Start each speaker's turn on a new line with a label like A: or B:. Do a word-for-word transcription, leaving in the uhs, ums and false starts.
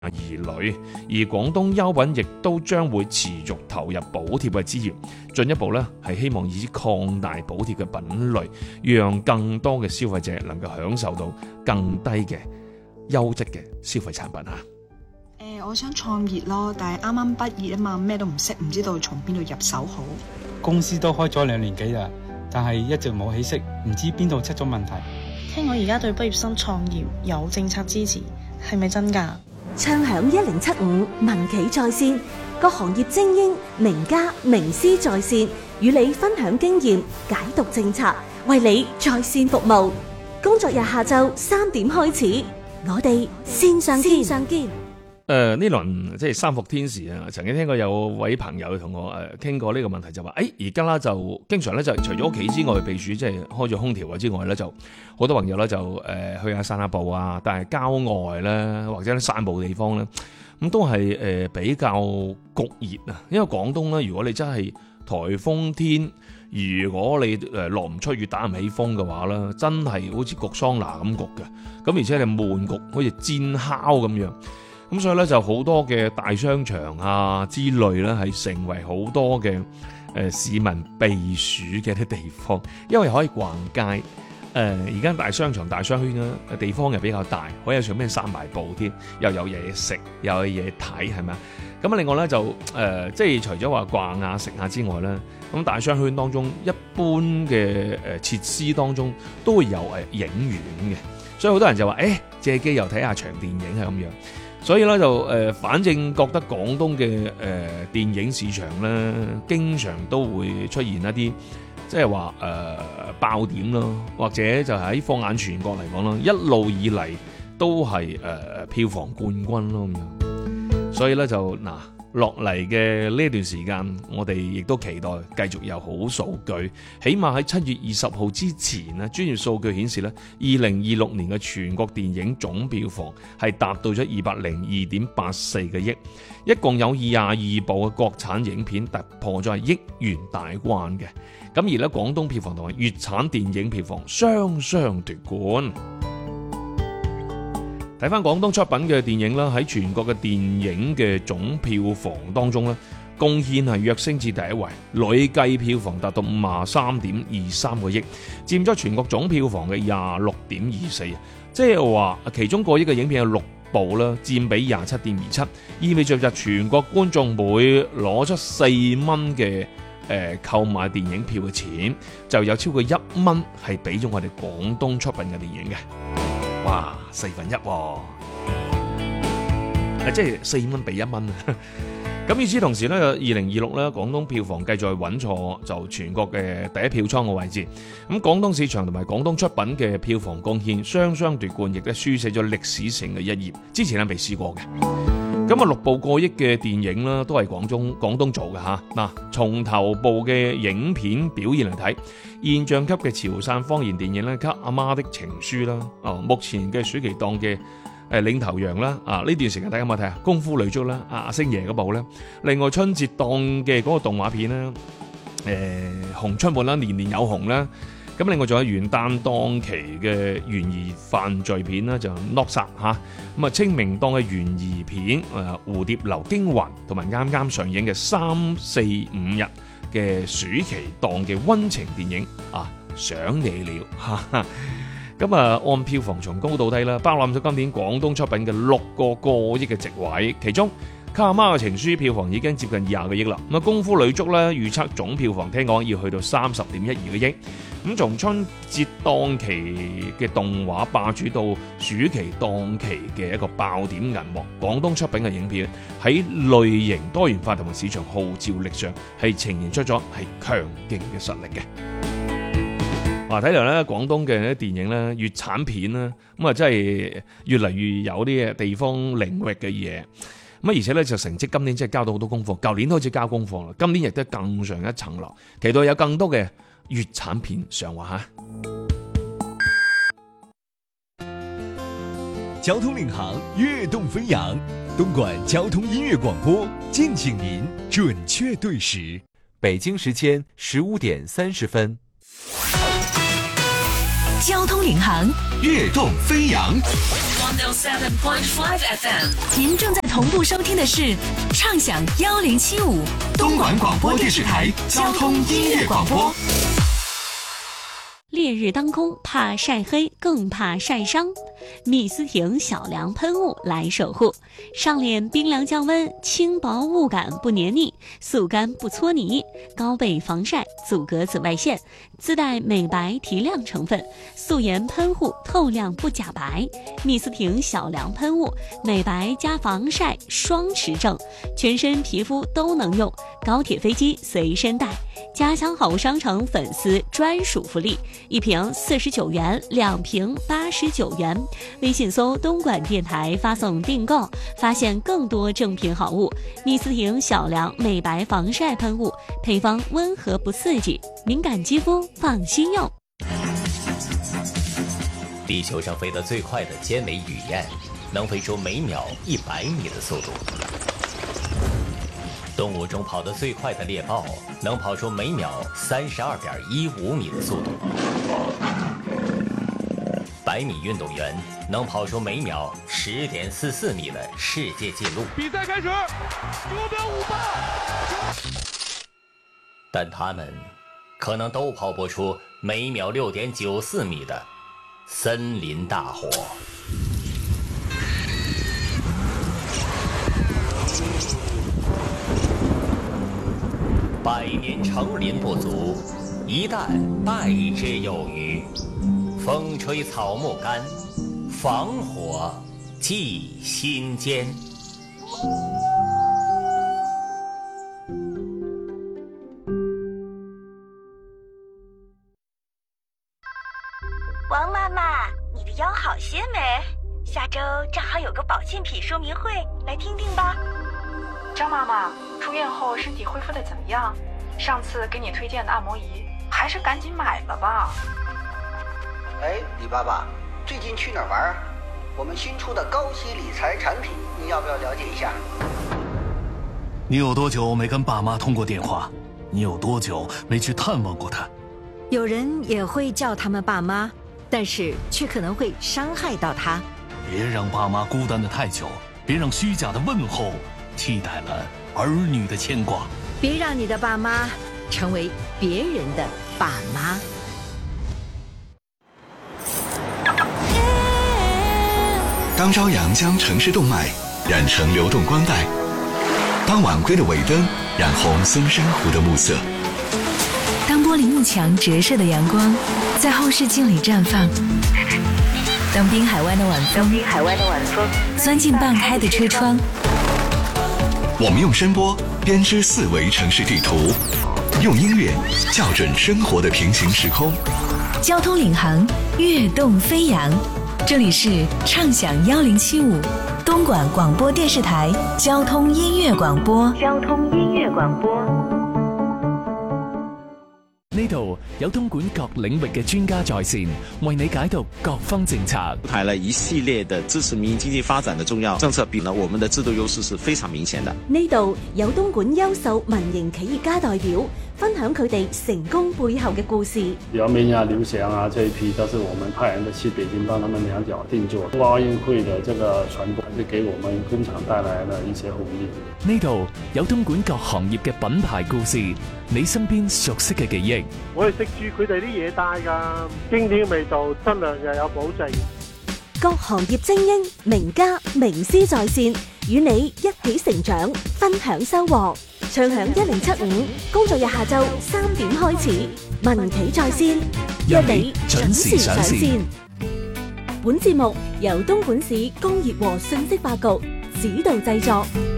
A: 疑慮，而廣東優品亦都將會持續投入補貼嘅資源，進一步咧係希望以擴大補貼嘅品類，讓更多嘅消費者能夠享受到更低嘅優質嘅消費產品嚇。
B: 誒，我想創業咯，但係啱啱畢業啊嘛，咩都唔識，唔知道從邊度入手好。
C: 公司都開咗兩年幾啦，但係一直冇起色，唔知邊度出咗問題。
D: 聽講而家對畢業生創業有政策支持，係咪真㗎？
E: 暢享一零七五民企在線，各行業精英、名家、名師在線，與你分享經驗，解讀政策，為你在線服務。工作日下晝三點開始，我哋線上見。線上見。
A: 誒呢輪即係三伏天時啊，曾經聽過有位朋友同我誒傾過呢個問題，就話誒而家啦就經常咧就除咗屋企之外避暑，即係開咗空調啊之外咧，就好多朋友咧就誒、呃、去下散下步啊，但係郊外咧或者散步地方咧，咁都係誒、呃、比較焗熱啊。因為廣東咧，如果你真係颱風天，如果你誒落唔出雨打唔起風嘅話咧，真係好似焗桑拿咁焗嘅，咁而且你悶焗好似煎烤咁樣。咁所以咧就好多嘅大商場啊之類咧，係成為好多嘅誒、呃、市民避暑嘅啲地方，因為可以逛街。誒而家大商場大商圈咧，地方又比較大，可以喺上面散埋步添，又有嘢食，又有嘢睇，係咪啊？咁啊，另外咧就誒、呃，即係除咗話逛下食下之外咧，咁大商圈當中一般嘅誒設施當中都會有誒影院嘅，所以好多人就話誒、欸、借機又睇下場電影係咁樣。所以咧就誒、呃，反正覺得廣東嘅誒、呃、電影市場咧，經常都會出現一啲即係話誒爆點咯，或者就喺放眼全國嚟講咯，一路以嚟都係誒、呃、票房冠軍咯咁樣。所以咧就嗱落嚟嘅呢段時間，我哋亦都期待繼續有好數據，起碼喺七月二十號之前咧，專業數據顯示咧，二零二六年嘅全國電影總票房係達到咗二百零二點八四個億，一共有廿二部嘅國產影片突破咗係億元大關嘅。咁而咧廣東票房同埋粵產電影票房雙雙奪冠。睇翻廣東出品嘅電影啦，喺全國嘅電影嘅總票房當中咧，貢獻係躍升至第一位，累計票房達到五十三點二三個億，佔咗全國總票房嘅廿六點二四，即係話其中過億嘅影片有六部啦，佔比廿七點二七，意味着就全國觀眾每攞出四蚊嘅誒購買電影票嘅錢，就有超過一蚊係俾咗我哋廣東出品嘅電影嘅。哇，四分一喎、哦，係即係四蚊俾一蚊啊！咁與此同時咧，二零二六咧，廣東票房繼續穩坐就全國嘅第一票倉嘅位置。咁廣東市場同埋廣東出品嘅票房貢獻雙雙奪冠，亦都書寫咗歷史性嘅一頁。之前咧未試過嘅。咁啊，六部過億嘅電影啦，都係廣東廣東做嘅嚇。嗱，從頭部嘅影片表現嚟睇，現象級嘅潮汕方言電影咧，《給阿媽的情書》啦，哦，目前嘅暑期檔嘅誒領頭羊啦，啊呢段時間大家有冇睇啊？功夫女足啦，阿星爺嗰部咧，另外春節檔嘅嗰個動畫片啦，誒熊出沒啦，年年有紅啦。咁另外仲有元旦檔期嘅懸疑犯罪片啦，就《Knock 殺》嚇。咁啊，清明檔嘅懸疑片誒《蝴蝶樓驚魂》，同埋啱啱上映嘅三四五日嘅暑期檔嘅溫情電影啊，想你了嚇。咁啊，按票房從高到低啦，包攬咗今年廣東出品嘅六個過億嘅席位，其中《給阿媽嘅情書》票房已經接近廿個億啦。咁啊，《功夫女足》咧預測總票房聽講要去到三十點一二個億。咁從春節檔期嘅動畫霸主到暑期檔期嘅一個爆點銀幕，廣東出品嘅影片喺類型多元化同埋市場號召力上係呈現出咗係強勁嘅實力嘅。哇！睇嚟咧，廣東嘅電影咧，粵產片咧，咁啊真係越嚟越有啲嘅地方領域嘅嘢。咁而且咧就成績今年真係交到好多功課，舊年開始交功課啦，今年亦都更上一層樓，期待有更多嘅粵產片上畫嚇。
F: 交通領航，躍動飛揚，東莞交通音樂廣播，敬請您準確對時。
G: 北京時間十五點三十分。
H: 交通領航，
F: 躍動飛揚。
H: 一零七点五 F M。您正在同步收听的是畅享一零七五
F: 东莞广播电视台交通音乐广播。
E: 烈日当空，怕晒黑更怕晒伤。蜜思婷小凉喷雾来守护，上脸冰凉降温，轻薄雾感不黏腻，速干不搓泥，高倍防晒，阻隔紫外线，自带美白提亮成分，素颜喷护透亮不假白。蜜思婷小凉喷雾，美白加防晒双持正，全身皮肤都能用，高铁飞机随身带。家乡好物商城粉丝专属福利，一瓶四十九元，两瓶八十九元。微信搜东莞电台发送订购，发现更多正品好物。蜜思婷小凉美白防晒喷雾，配方温和不刺激，敏感肌肤放心用。
I: 地球上飞得最快的尖尾雨燕，能飞出每秒一百米的速度。动物中跑得最快的猎豹，能跑出每秒三十二点一五米的速度。百米运动员能跑出每秒十点四四米的世界纪录。
J: 比赛开始，九秒五八。
I: 但他们可能都跑不出每秒六点九四米的森林大火。百年成林不足，一旦败之有余。风吹草木干，防火记心间。
K: 王妈妈，你的腰好些没？下周正好有个保健品说明会，来听听吧。
L: 张妈妈，出院后身体恢复得怎么样？上次给你推荐的按摩仪，还是赶紧买了吧。
M: 哎，李爸爸，最近去哪儿玩？我们新出的高息理财产品，你要不要了解一下？
N: 你有多久没跟爸妈通过电话？你有多久没去探望过他？
O: 有人也会叫他们爸妈，但是却可能会伤害到他。
N: 别让爸妈孤单的太久，别让虚假的问候替代了儿女的牵挂。
O: 别让你的爸妈成为别人的爸妈。
F: 当朝阳将城市动脉染成流动光带，当晚归的尾灯染红松山湖的暮色，
H: 当玻璃幕墙折射的阳光在后视镜里绽放，当滨海湾的晚风滨海湾的晚风钻进半开的车窗，
F: 我们用声波编织四维城市地图，用音乐校准生活的平行时空。
H: 交通领航，跃动飞扬。这里是畅享一零七五东莞广播电视台交通音乐广播。交通音乐广播。
P: 呢度有東莞各領域嘅專家在線，為你解讀各方政策。
Q: 排了一系列的支持民營經濟發展的重要政策，比呢我們的制度優勢是非常明顯的。
E: 呢度有東莞優秀民營企業家代表，分享佢哋成功背後嘅故事。
R: 姚明啊、劉翔啊這一批都是我們派人的去北京幫他們兩腳定做。奧運會的這個傳播，是給我們工廠帶來了一些紅利。
P: 呢度有東莞各行業嘅品牌故事，你身邊熟悉嘅記憶。
S: 我係食住佢哋啲嘢帶㗎，經典味道，質量又有保證。
E: 各行業精英、名家、名師在線，與你一起成長，分享收穫。暢享一零七五，工作日下晝三點開始，民企在線，約你準時上線。本節目由東莞市工業和信息化局指導製作。